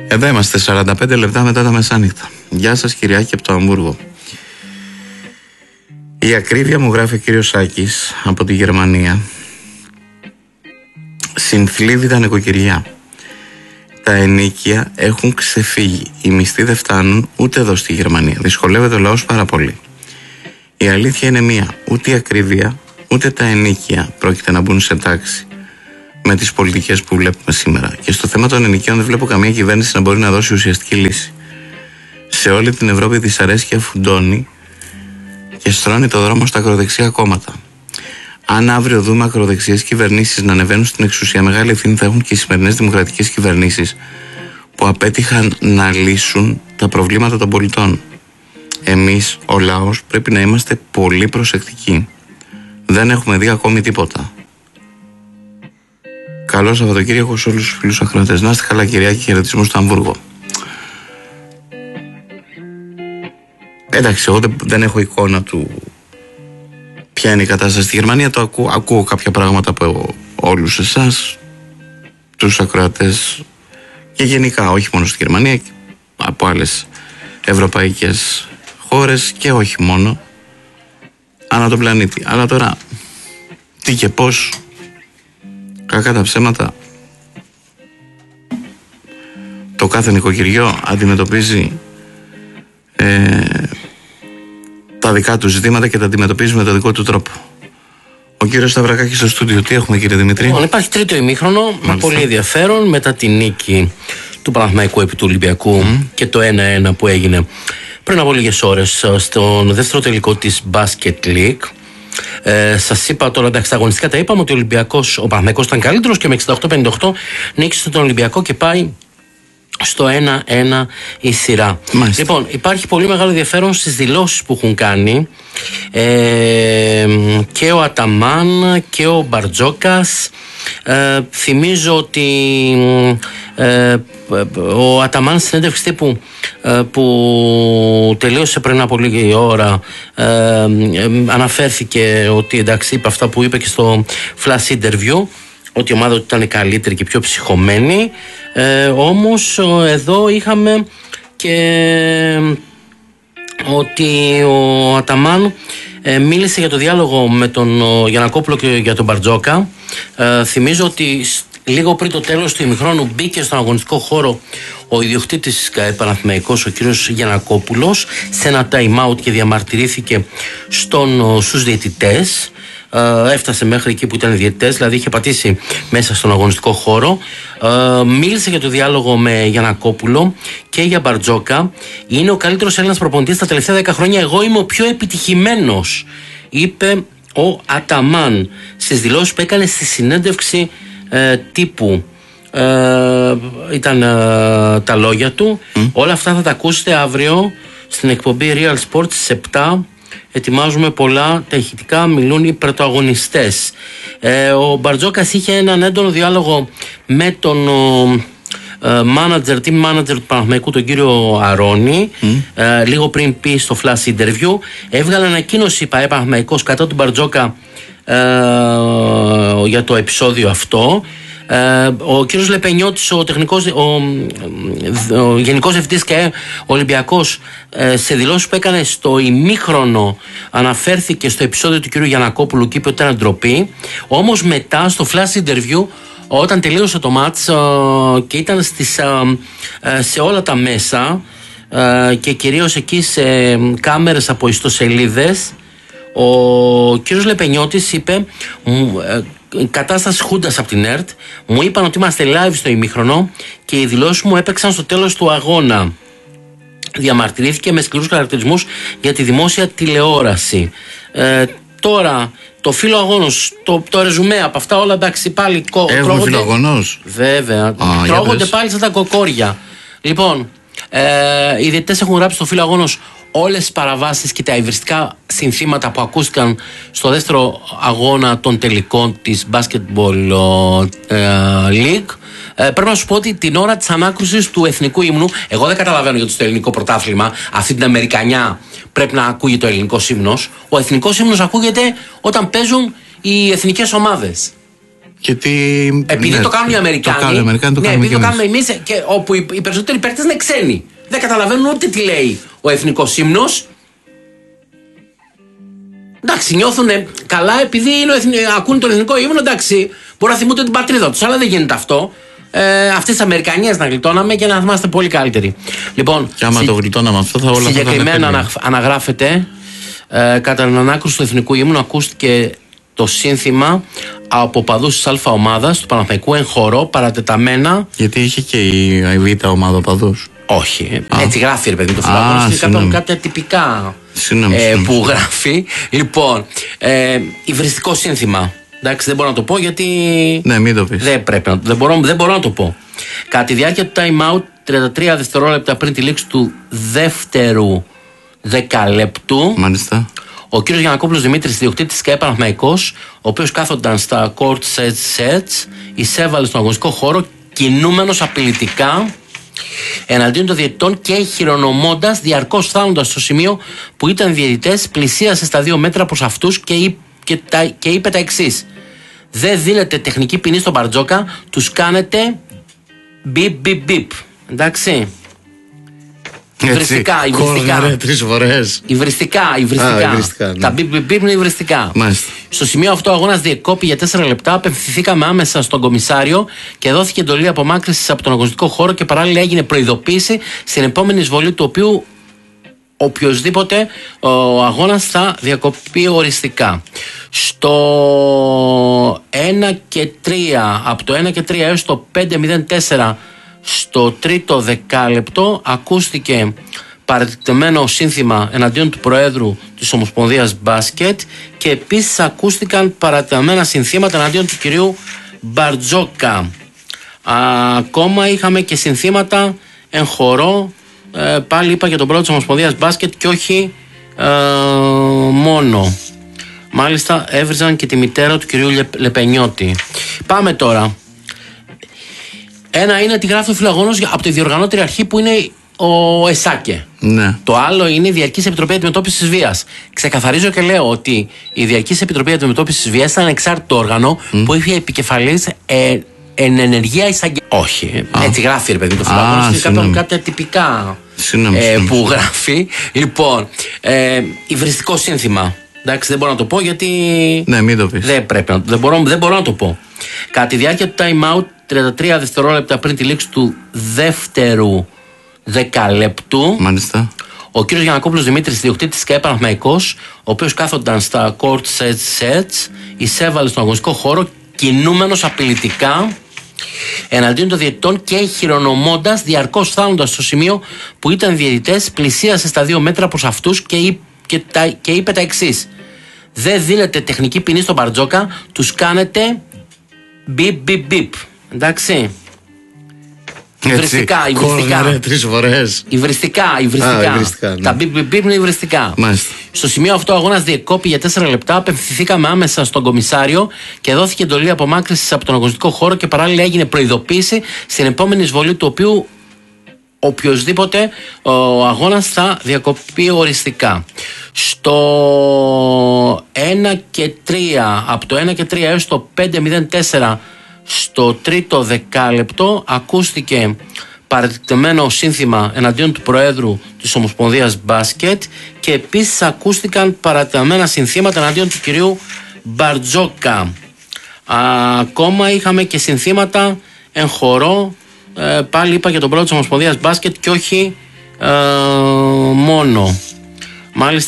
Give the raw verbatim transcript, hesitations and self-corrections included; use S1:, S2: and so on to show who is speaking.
S1: Εδώ είμαστε σαράντα πέντε λεπτά μετά τα μεσάνυχτα. Γεια σας Κυριάκη από το Αμβούργο. Η ακρίβεια μου, γράφει ο κύριος Σάκης από τη Γερμανία, συνθλίβει τα νοικοκυριά. Τα ενοίκια έχουν ξεφύγει. Οι μισθοί δεν φτάνουν ούτε εδώ στη Γερμανία. Δυσκολεύεται ο λαός πάρα πολύ. Η αλήθεια είναι μία. Ούτε η ακρίβεια ούτε τα ενοίκια πρόκειται να μπουν σε τάξη με τις πολιτικές που βλέπουμε σήμερα. Και στο θέμα των ενοικίων δεν βλέπω καμία κυβέρνηση να μπορεί να δώσει ουσιαστική λύση. Σε όλη την Ευρώπη η δυσαρέσκεια φουντώνει και στρώνει το δρόμο στα ακροδεξιά κόμματα. Αν αύριο δούμε ακροδεξιές κυβερνήσεις να ανεβαίνουν στην εξουσία, μεγάλη ευθύνη θα έχουν και οι σημερινές δημοκρατικές κυβερνήσεις που απέτυχαν να λύσουν τα προβλήματα των πολιτών. Εμείς, ο λαός, πρέπει να είμαστε πολύ προσεκτικοί. Δεν έχουμε δει ακόμη τίποτα. Καλό Σαββατοκύριακο σε όλους τους φίλους ακροατές. Να είστε καλά, Κυριάκη, χαιρετισμούς στο Αμβούργο. Εντάξει, εγώ δεν έχω εικόνα του ποια είναι η κατάσταση στη Γερμανία. Το ακούω, ακούω κάποια πράγματα από όλους εσάς, τους ακροατές, και γενικά, όχι μόνο στη Γερμανία, από άλλες ευρωπαϊκές χώρες και όχι μόνο, ανά τον πλανήτη. Αλλά τώρα, τι και πώς, κακά τα ψέματα, το κάθε νοικοκυριό αντιμετωπίζει ε, τα δικά του ζητήματα και τα αντιμετωπίζει με τον δικό του τρόπο. Ο κύριος Σταυρακάκης στο στούντιο, τι έχουμε κύριε Δημητρή?
S2: Λοιπόν, υπάρχει τρίτο ημίχρονο. Μάλιστα. Με πολύ ενδιαφέρον, μετά τη νίκη του Παναθηναϊκού επί του Ολυμπιακού mm. και το ένα ένα που έγινε πριν από λίγες ώρες στον δεύτερο τελικό της Basket League. Ε, σας είπα τώρα, εντάξει, τα αγωνιστικά τα είπαμε, ότι ο Ολυμπιακός, ο Παναθηναϊκός ήταν καλύτερος και με εξήντα οκτώ πενήντα οκτώ νίκησε τον Ολυμπιακό και πάει στο ένα ένα η σειρά. Μάλιστα. Λοιπόν, υπάρχει πολύ μεγάλο ενδιαφέρον στις δηλώσεις που έχουν κάνει ε, και ο Αταμάν και ο Μπαρτζόκας. Ε, θυμίζω ότι ε, ο Αταμάν στην συνέντευξη τύπου ε, που τελείωσε πριν από λίγη ώρα ε, ε, αναφέρθηκε ότι, εντάξει, είπε αυτά που είπε και στο flash interview, ότι η ομάδα του ήταν καλύτερη και πιο ψυχωμένη. Ε, όμως εδώ είχαμε και ότι ο Αταμάν ε, μίλησε για το διάλογο με τον Γιαννακόπουλο και για τον Μπαρτζόκα. Ε, θυμίζω ότι λίγο πριν το τέλος του ημιχρόνου μπήκε στον αγωνιστικό χώρο ο ιδιοκτήτης Παναθηναϊκός, ο κύριος Γιαννακόπουλος, σε ένα time out και διαμαρτυρήθηκε στον, στους διαιτητές. Uh, έφτασε μέχρι εκεί που ήταν οι διαιτητές, δηλαδή είχε πατήσει μέσα στον αγωνιστικό χώρο. Uh, μίλησε για το διάλογο με Γιαννακόπουλο και για Μπαρτζόκα. Είναι ο καλύτερος Έλληνας προπονητής τα τελευταία δέκα χρόνια. Εγώ είμαι ο πιο επιτυχημένος, είπε ο Αταμάν στις δηλώσεις που έκανε στη συνέντευξη uh, τύπου. Uh, ήταν uh, τα λόγια του. Mm. Όλα αυτά θα τα ακούσετε αύριο στην εκπομπή Real Sports στις επτά. Ετοιμάζουμε πολλά, τα ηχητικά μιλούν οι πρωταγωνιστές. Ε, ο Μπαρτζόκας είχε έναν έντονο διάλογο με τον ε, manager, team manager του Παναθηναϊκού, τον κύριο Αρώνη, mm. ε, λίγο πριν πει στο flash interview. Έβγαλε ανακοίνωση η ΠΑΕ Παναθηναϊκός κατά του Μπαρτζόκα ε, για το επεισόδιο αυτό. Uh, ο κύριος Λεπενιώτης, ο, τεχνικός, ο, ο γενικός διευθυντής και Ολυμπιακός, uh, σε δηλώσεις που έκανε στο ημίχρονο αναφέρθηκε στο επεισόδιο του κύριου Γιαννακόπουλου και είπε ότι ήταν ντροπή. Όμως μετά στο flash interview, όταν τελείωσε το μάτς uh, και ήταν στις, uh, uh, σε όλα τα μέσα uh, και κυρίως εκεί σε κάμερες από ιστοσελίδες, ο κύριος Λεπενιώτης είπε uh, η κατάσταση χούντας από την ΕΡΤ, μου είπαν ότι είμαστε live στο ημίχρονο και οι δηλώσεις μου έπαιξαν στο τέλος του αγώνα. Διαμαρτυρήθηκε με σκληρούς χαρακτηρισμούς για τη δημόσια τηλεόραση. Ε, τώρα, το φύλλο αγώνος, το, το ρεζουμέ από αυτά όλα, εντάξει, πάλι
S1: έχουμε φύλλο αγώνος.
S2: Βέβαια, ah, τρώγονται πάλι σαν τα κοκόρια. Λοιπόν, ε, οι διαιτητές έχουν γράψει στο φύλλο αγώνος όλες τις παραβάσεις και τα υβριστικά συνθήματα που ακούστηκαν στο δεύτερο αγώνα των τελικών της Basketball ε, League. Ε, πρέπει να σου πω ότι την ώρα της ανάκρουσης του εθνικού ύμνου, εγώ δεν καταλαβαίνω γιατί στο ελληνικό πρωτάθλημα αυτή την Αμερικανιά πρέπει να ακούγεται ο ελληνικός ύμνος. Ο εθνικός ύμνος ακούγεται όταν παίζουν οι εθνικές ομάδες.
S1: Γιατί,
S2: επειδή
S1: ναι,
S2: το κάνουν οι Αμερικάνοι.
S1: Το κάνουν οι Αμερικάνοι, το
S2: ναι,
S1: κάνουμε
S2: επειδή
S1: και
S2: το κάνουμε εμείς, και όπου οι, οι περισσότεροι παίκτες είναι ξένοι. Δεν καταλαβαίνουν ούτε τι λέει ο εθνικός ύμνος. Εντάξει, νιώθουν καλά επειδή είναι ο εθνι... ακούν τον εθνικό ύμνο. Εντάξει, μπορεί να θυμούνται την πατρίδα τους, αλλά δεν γίνεται αυτό. Ε, αυτές τις Αμερικανίες να γλιτώναμε και να είμαστε πολύ καλύτεροι. Λοιπόν,
S1: και άμα συ... το γλιτώναμε αυτό, θα όλα αυτά.
S2: Συγκεκριμένα ανα... αναγράφεται ε, κατά την ανάκρουση του εθνικού ύμνου ακούστηκε το σύνθημα από παδούς της Α ομάδας του Παναθηναϊκού εν χορό, παρατεταμένα.
S1: Γιατί είχε και η Β ομάδα παδούς.
S2: Όχι. Α. Έτσι γράφει, ρε παιδί, το φιλαγόνος. Είναι κάποια, κάποια τυπικά
S1: σύνομη,
S2: ε,
S1: σύνομη.
S2: που γράφει. Λοιπόν, ε, υβριστικό σύνθημα. Εντάξει, δεν μπορώ να το πω γιατί.
S1: Ναι, μην το πεις.
S2: Δεν πρέπει να, δεν μπορώ, δεν μπορώ να το πω. Κατά τη διάρκεια του time out, τριάντα τρία δευτερόλεπτα πριν τη λήξη του δεύτερου δεκαλέπτου.
S1: Μάλιστα.
S2: Ο κύριος Γιαννακόπουλος Δημήτρης, ιδιοκτήτης της ΚΑΕ Παναθηναϊκός, ο οποίος κάθονταν στα court sets sets, εισέβαλε στον αγωνιστικό χώρο κινούμενος απειλητικά εναντίον των διαιτητών και χειρονομώντας, διαρκώς φτάνοντας στο σημείο που ήταν διαιτητές, πλησίασε στα δύο μέτρα προς αυτούς και, είπε, και, τα, και είπε τα εξής: δεν δίνετε τεχνική ποινή στον Μπαρτζόκα, τους κάνετε μπιπ μπιπ μπιπ. Εντάξει. Υβριστικά, υβριστικά.
S1: Τρεις φορές.
S2: Υβριστικά, υβριστικά.
S1: Α, υβριστικά, ναι.
S2: Τα μπιπ μπιπ είναι υβριστικά.
S1: Μάλιστα.
S2: Στο σημείο αυτό ο αγώνας διεκόπη για τέσσερα λεπτά. Απευθυνθήκαμε άμεσα στον κομισάριο και δόθηκε εντολή απομάκρυνσης από τον αγωνιστικό χώρο και παράλληλα έγινε προειδοποίηση στην επόμενη εισβολή του οποίου οποιοσδήποτε ο αγώνας θα διακοπεί οριστικά. Στο ένα και τρία, από το ένα και τρία έως το πέντε μηδέν τέσσερα, στο τρίτο δεκάλεπτο ακούστηκε παρατητεμένο σύνθημα εναντίον του Προέδρου της Ομοσπονδίας Μπάσκετ και επίσης ακούστηκαν παρατητεμένα συνθήματα εναντίον του κυρίου Μπαρτζόκα. Ακόμα είχαμε και συνθήματα εν χορό, ε, πάλι είπα για τον Πρόεδρο της Ομοσπονδίας Μπάσκετ και όχι ε, μόνο. Μάλιστα έβριζαν και τη μητέρα του κυρίου Λε, Λεπενιώτη. Πάμε τώρα. Ένα είναι τι γράφει ο φιλαγόνος από τη διοργανώτρια αρχή που είναι ο ΕΣΑΚΕ.
S1: Ναι.
S2: Το άλλο είναι η Διαρκής Επιτροπή Αντιμετώπισης της Βίας. Ξεκαθαρίζω και λέω ότι η Διαρκής Επιτροπή Αντιμετώπισης της Βίας ήταν ανεξάρτητο όργανο mm. που είχε επικεφαλής ε, εν ενεργεία εισαγγελία. Όχι. Α. Έτσι γράφει, ρε παιδί, το φιλαγόνος. Είναι κάποια, κάποια τυπικά
S1: σύνομη,
S2: ε,
S1: σύνομη.
S2: που γράφει. Λοιπόν, ε, υβριστικό σύνθημα. Εντάξει, δεν μπορώ να το πω γιατί.
S1: Ναι, μην το πεις.
S2: Δεν πρέπει να, δεν μπορώ, δεν μπορώ να το πω. Κατά τη διάρκεια του time out, τριάντα τρία δευτερόλεπτα πριν τη λήξη του δεύτερου δεκαλέπτου.
S1: Μάλιστα.
S2: Ο κύριος Γιαννακόπουλος Δημήτρης, ιδιοκτήτης της ΚΑΕ Παναθηναϊκός, ο οποίος κάθονταν στα court sets sets, εισέβαλε στον αγωνιστικό χώρο κινούμενος απειλητικά εναντίον των διαιτητών και χειρονομώντας, διαρκώς φτάνοντας στο σημείο που ήταν διαιτητές, πλησίασε στα δύο μέτρα προς αυτούς και, είπε, και, τα, και είπε τα εξής: δεν δίνετε τεχνική ποινή στον Μπαρτζόκα, τους κάνετε μπιπ μπιπ μπιπ. Εντάξει. Υβριστικά, υβριστικά.
S1: Τρεις φορές.
S2: Υβριστικά, υβριστικά.
S1: Α, υβριστικά, ναι.
S2: Τα μπιπ μπιπ μπιπ είναι υβριστικά.
S1: Μάλιστα.
S2: Στο σημείο αυτό ο αγώνας διεκόπη για τέσσερα λεπτά. Απευθυνθήκαμε άμεσα στον κομισάριο και δόθηκε εντολή απομάκρυνσης από τον αγωνιστικό χώρο και παράλληλα έγινε προειδοποίηση στην επόμενη εισβολή του οποίου οποιοσδήποτε ο αγώνας θα διακοπεί οριστικά. Στο ένα και τρία, από το ένα και τρία έως το πέντε μηδέν τέσσερα, στο τρίτο δεκάλεπτο ακούστηκε παρατητεμένο σύνθημα εναντίον του Προέδρου της Ομοσπονδίας Μπάσκετ και επίσης ακούστηκαν παρατητεμένα συνθήματα εναντίον του κυρίου Μπαρτζόκα. Ακόμα είχαμε και συνθήματα εν χορό, ε, πάλι είπα για τον Πρόεδρο της Ομοσπονδίας Μπάσκετ και όχι ε, μόνο. Μάλιστα